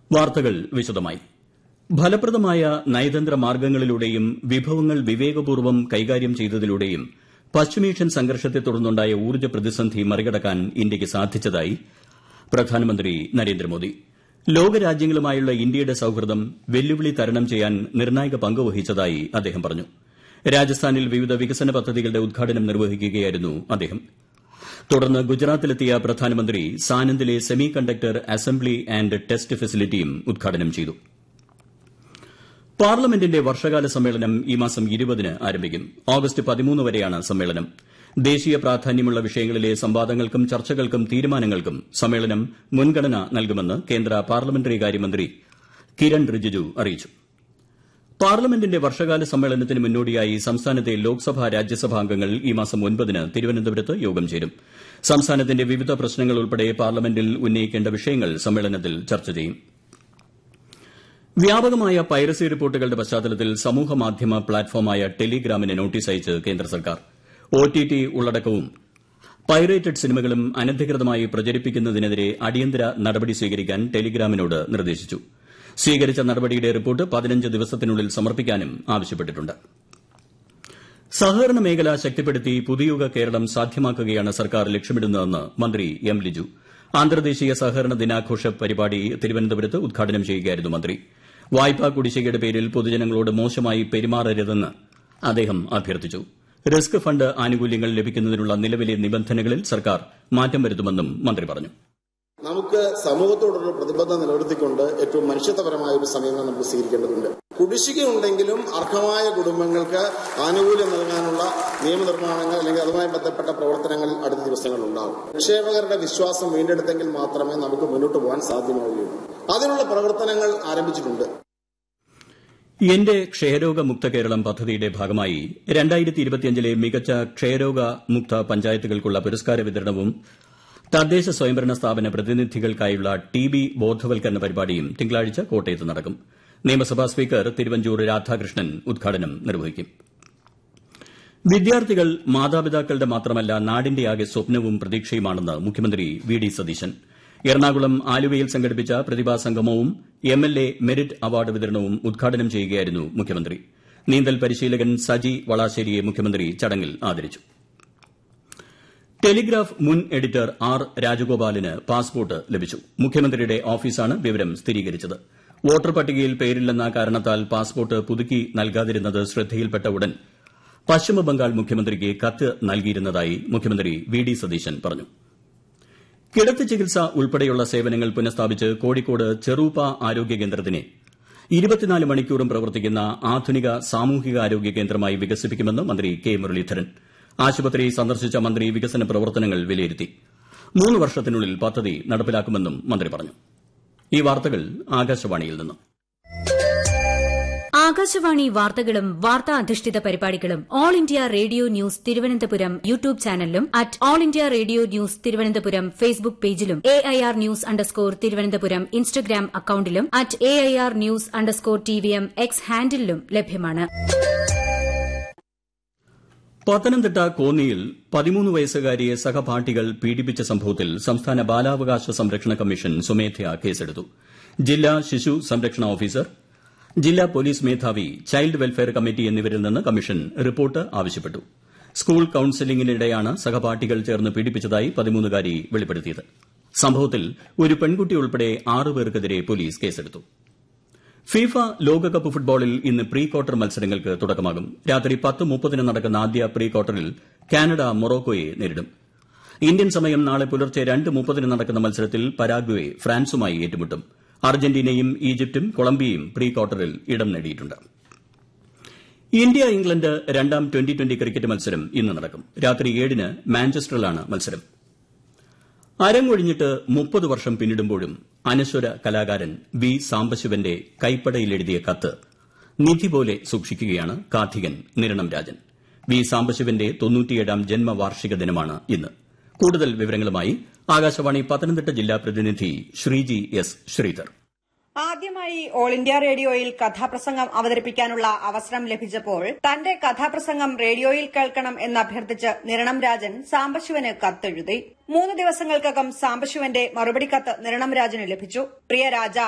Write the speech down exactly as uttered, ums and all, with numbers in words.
വാർത്തകൾ വിശദമായി. ഫലപ്രദമായ നയതന്ത്ര മാർഗ്ഗങ്ങളിലൂടെയും വിഭവങ്ങൾ വിവേകപൂർവ്വം കൈകാര്യം ചെയ്തതിലൂടെയും പശ്ചിമേഷ്യൻ സംഘർഷത്തെ തുടർന്നുണ്ടായ ഊർജ്ജ പ്രതിസന്ധി മറികടക്കാൻ ഇന്ത്യയ്ക്ക് സാധിച്ചതായി പ്രധാനമന്ത്രി നരേന്ദ്രമോദി. ലോകരാജ്യങ്ങളുമായുള്ള ഇന്ത്യയുടെ സൌഹൃദം വെല്ലുവിളി തരണം ചെയ്യാൻ നിർണായക പങ്ക് വഹിച്ചതായി അദ്ദേഹം പറഞ്ഞു. രാജസ്ഥാനിൽ വിവിധ വികസന പദ്ധതികളുടെ ഉദ്ഘാടനം നിർവഹിക്കുകയായിരുന്നു അദ്ദേഹം. തുടർന്ന് ഗുജറാത്തിലെത്തിയ പ്രധാനമന്ത്രി സാനന്ദിലെ semi conductor assembly and test ഫെസിലിറ്റിയും ഉദ്ഘാടനം ചെയ്തു. പാർലമെന്റിന്റെ വർഷകാല സമ്മേളനം ഈ മാസം ഇരുപതിന് ആരംഭിക്കും. ഓഗസ്റ്റ് പതിമൂന്ന് വരെയാണ് സമ്മേളനം. ദേശീയ പ്രാധാന്യമുള്ള വിഷയങ്ങളിലെ സംവാദങ്ങൾക്കും ചർച്ചകൾക്കും തീരുമാനങ്ങൾക്കും സമ്മേളനം മുൻഗണന നൽകുമെന്ന് കേന്ദ്ര പാർലമെന്ററി കാര്യമന്ത്രി കിരൺ റിജിജു അറിയിച്ചു. പാർലമെന്റിന്റെ വർഷകാല സമ്മേളനത്തിന് മുന്നോടിയായി സംസ്ഥാനത്തെ ലോക്സഭാ രാജ്യസഭാ അംഗങ്ങൾ ഈ മാസം ഒൻപതിന് തിരുവനന്തപുരത്ത് യോഗം ചേരും. സംസ്ഥാനത്തിന്റെ വിവിധ പ്രശ്നങ്ങൾ ഉൾപ്പെടെ പാർലമെന്റിൽ ഉന്നയിക്കേണ്ട വിഷയങ്ങൾ സമ്മേളനത്തിൽ ചർച്ച ചെയ്യും. വ്യാപകമായ പൈറസി റിപ്പോർട്ടുകളുടെ പശ്ചാത്തലത്തിൽ സമൂഹമാധ്യമ പ്ലാറ്റ്ഫോമായ ടെലിഗ്രാമിന് നോട്ടീസ് അയച്ച് കേന്ദ്ര സർക്കാർ. ഒടിടി ഉള്ളടക്കവും പൈറേറ്റഡ് സിനിമകളും അനധികൃതമായി പ്രചരിപ്പിക്കുന്നതിനെതിരെ അടിയന്തര നടപടി സ്വീകരിക്കാൻ ടെലിഗ്രാമിനോട് നിർദ്ദേശിച്ചു. സ്വീകരിച്ച നടപടിയുടെ റിപ്പോർട്ട് പതിനഞ്ച് ദിവസത്തിനുള്ളിൽ സമർപ്പിക്കാനും ആവശ്യപ്പെട്ടിട്ടുണ്ട്. സഹകരണ മേഖല ശക്തിപ്പെടുത്തി പുതുയുഗ കേരളം സാധ്യമാക്കുകയാണ് സർക്കാർ ലക്ഷ്യമിടുന്നതെന്ന് മന്ത്രി എം ലിജു. അന്തർദേശീയ സഹകരണ ദിനാഘോഷ പരിപാടി തിരുവനന്തപുരത്ത് ഉദ്ഘാടനം ചെയ്യുകയായിരുന്നു മന്ത്രി. വായ്പാ കുടിശ്ശികയുടെ പേരിൽ പൊതുജനങ്ങളോട് മോശമായി പെരുമാറരുതെന്ന് അദ്ദേഹം അഭ്യർത്ഥിച്ചു. റിസ്ക് ഫണ്ട് ആനുകൂല്യങ്ങൾ ലഭിക്കുന്നതിനുള്ള നിലവിലെ നിബന്ധനകളിൽ സർക്കാർ മാറ്റം വരുത്തുമെന്നും മന്ത്രി പറഞ്ഞു. നമുക്ക് സമൂഹത്തോടുള്ള പ്രതിബദ്ധത നിലനിർത്തിക്കൊണ്ട് ഏറ്റവും മനുഷ്യത്വപരമായ ഒരു സമീപനം നമുക്ക് സ്വീകരിക്കേണ്ടതുണ്ട്. കുടിശ്ശികയുണ്ടെങ്കിലും അർഹമായ കുടുംബങ്ങൾക്ക് ആനുകൂല്യം നൽകാനുള്ള നിയമനിർമ്മാണങ്ങൾ അല്ലെങ്കിൽ അതുമായി ബന്ധപ്പെട്ട പ്രവർത്തനങ്ങൾ അടുത്ത ദിവസങ്ങളിൽ ഉണ്ടാകും. നിക്ഷേപകരുടെ വിശ്വാസം വീണ്ടെടുത്തെങ്കിൽ മാത്രമേ നമുക്ക് മുന്നോട്ട് പോകാൻ സാധ്യമാവുകയുള്ളൂ. അതിനുള്ള പ്രവർത്തനങ്ങൾ ആരംഭിച്ചിട്ടുണ്ട്. എന്റെ ക്ഷയരോഗ മുക്ത കേരളം പദ്ധതിയുടെ ഭാഗമായി രണ്ടായിരത്തി ഇരുപത്തിയഞ്ചിലെ മികച്ച ക്ഷയരോഗ മുക്ത പഞ്ചായത്തുകൾക്കുള്ള പുരസ്കാര വിതരണവും തദ്ദേശ സ്വയംഭരണ സ്ഥാപന പ്രതിനിധികൾക്കായുള്ള ടി ബി ബോധവൽക്കരണ പരിപാടിയും തിങ്കളാഴ്ച കോട്ടയത്ത് നടക്കും. നിയമസഭാ സ്പീക്കർ തിരുവഞ്ചൂർ രാധാകൃഷ്ണൻ ഉദ്ഘാടനം നിർവഹിക്കും. വിദ്യാർത്ഥികൾ മാതാപിതാക്കളുടെ മാത്രമല്ല നാടിന്റെയാകെ സ്വപ്നവും പ്രതീക്ഷയുമാണെന്ന് മുഖ്യമന്ത്രി വി ഡി സതീശൻ. എറണാകുളം ആലുവയിൽ സംഘടിപ്പിച്ച പ്രതിഭാസംഗമവും M L A merit award വിതരണവും ഉദ്ഘാടനം ചെയ്യുകയായിരുന്നു മുഖ്യമന്ത്രി. നീന്തൽ പരിശീലകൻ സജി വളാശ്ശേരിയെ മുഖ്യമന്ത്രി ചടങ്ങിൽ ആദരിച്ചു. ടെലിഗ്രാഫ് മുൻ എഡിറ്റർ ആർ രാജഗോപാലിന് പാസ്പോർട്ട് ലഭിച്ചു. മുഖ്യമന്ത്രിയുടെ ഓഫീസാണ് വിവരം സ്ഥിരീകരിച്ചത്. വോട്ടർ പട്ടികയിൽ പേരില്ലെന്ന കാരണത്താൽ പാസ്പോർട്ട് പുതുക്കി നൽകാതിരുന്നത് ശ്രദ്ധയിൽപ്പെട്ട ഉടൻ പശ്ചിമബംഗാൾ മുഖ്യമന്ത്രിക്ക് കത്ത് നൽകിയിരുന്നതായി മുഖ്യമന്ത്രി വി ഡി സതീശൻ പറഞ്ഞു. കിടത്തി ചികിത്സ ഉൾപ്പെടെയുള്ള സേവനങ്ങൾ പുനഃസ്ഥാപിച്ച് കോഴിക്കോട് ചെറൂപ്പ ആരോഗ്യ കേന്ദ്രത്തിനെ ഇരുപത്തിനാല് മണിക്കൂറും പ്രവർത്തിക്കുന്ന ആധുനിക സാമൂഹികാരോഗ്യ കേന്ദ്രമായി വികസിപ്പിക്കുമെന്ന് മന്ത്രി കെ മുരളീധരൻ. ആശുപത്രി സന്ദർശിച്ച മന്ത്രി വികസന പ്രവർത്തനങ്ങൾ വിലയിരുത്തി. മൂന്ന് വർഷത്തിനുള്ളിൽ പദ്ധതി നടപ്പിലാക്കുമെന്നും മന്ത്രി പറഞ്ഞു. ഈ വാർത്തകൾ ആകാശവാണിയിൽ നിന്ന്. ആകാശവാണി വാർത്തകളും വാർത്താ അധിഷ്ഠിത പരിപാടികളും all India radio news Thiruvananthapuram YouTube ചാനലിലും at all India radio news Thiruvananthapuram Facebook പേജിലും A I R news underscore Thiruvananthapuram Instagram അക്കൌണ്ടിലും at A I R news underscore T V M X ഹാൻഡിലും ലഭ്യമാണ്. പത്തനംതിട്ട കോന്നിയിൽ പതിമൂന്ന് വയസ്സുകാരിയെ സഹപാഠികൾ പീഡിപ്പിച്ച സംഭവത്തിൽ സംസ്ഥാന ബാലാവകാശ സംരക്ഷണ കമ്മീഷൻ സ്വമേധയാ കേസെടുത്തു. ജില്ലാ ശിശു സംരക്ഷണ ഓഫീസർ, ജില്ലാ പോലീസ് മേധാവി, ചൈൽഡ് വെൽഫെയർ കമ്മിറ്റി എന്നിവരിൽ നിന്ന് കമ്മീഷൻ റിപ്പോർട്ട് ആവശ്യപ്പെട്ടു. സ്കൂൾ കൌൺസിലിംഗിനിടെയാണ് സഹപാഠികൾ ചേർന്ന് പീഡിപ്പിച്ചതായി പതിമൂന്നുകാരി വെളിപ്പെടുത്തിയത്. സംഭവത്തിൽ ഒരു പെൺകുട്ടി ഉൾപ്പെടെ ആറ് പേർക്കെതിരെ പോലീസ് കേസെടുത്തു. ഫിഫ ലോകകപ്പ് ഫുട്ബോളിൽ ഇന്ന് പ്രീ ക്വാർട്ടർ മത്സരങ്ങൾക്ക് തുടക്കമാകും. രാത്രി പത്ത് മുപ്പതിന് നടക്കുന്ന ആദ്യ പ്രീ ക്വാർട്ടറിൽ കാനഡ മൊറോക്കോയെ നേരിടും. ഇന്ത്യൻ സമയം നാളെ പുലർച്ചെ രണ്ട് മുപ്പതിന് നടക്കുന്ന മത്സരത്തിൽ പരാഗ്വെ ഫ്രാൻസുമായി ഏറ്റുമുട്ടും. അർജന്റീനയും ഈജിപ്തും കൊളംബിയയും പ്രീ ക്വാർട്ടറിൽ ഇടം നേടിയിട്ടുണ്ട്. ഇന്ത്യ ഇംഗ്ലണ്ട് രണ്ടാം ട്വന്റി ട്വന്റി ക്രിക്കറ്റ് മത്സരം ഇന്ന് നടക്കും. രാത്രി ഏഴിന് മാഞ്ചസ്റ്ററിലാണ് മത്സരം. അരങ്ങൊഴിഞ്ഞിട്ട് മുപ്പത് വർഷം പിന്നിടുമ്പോഴും അനശ്വര കലാകാരൻ വി സാംബശിവന്റെ കൈപ്പടയിലെഴുതിയ കത്ത് നിധി പോലെ സൂക്ഷിക്കുകയാണ് കാഥികൻ നിരണം രാജൻ. വി സാംബശിവന്റെ തൊണ്ണൂറ്റിയേഴാം ജന്മവാർഷിക ദിനമാണ് ഇന്ന്. കൂടുതൽ വിവരങ്ങളുമായി ആകാശവാണി പത്തനംതിട്ട ജില്ലാ പ്രതിനിധി ശ്രീജി എസ് ശ്രീധർ. ആദ്യമായി ഓൾ ഇന്ത്യ റേഡിയോയിൽ കഥാപ്രസംഗം അവതരിപ്പിക്കാനുള്ള അവസരം ലഭിച്ചപ്പോൾ തന്റെ കഥാപ്രസംഗം റേഡിയോയിൽ കേൾക്കണം എന്നഭ്യർത്ഥിച്ച് നിരണം രാജൻ സാംബശിവന് കത്തെഴുതി. മൂന്ന് ദിവസങ്ങൾക്കകം സാംബശിവന്റെ മറുപടി കത്ത് നിരണം രാജന് ലഭിച്ചു. പ്രിയ രാജ,